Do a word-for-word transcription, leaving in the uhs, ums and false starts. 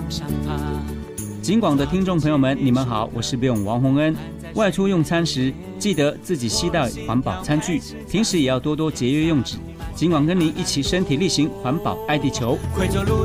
往上爬。 警广的听众朋友们，你们好，我是贝勇王洪恩。外出用餐时，记得自己携带环保餐具，平时也要多多节约用纸。警广跟您一起身体力行，环保爱地球。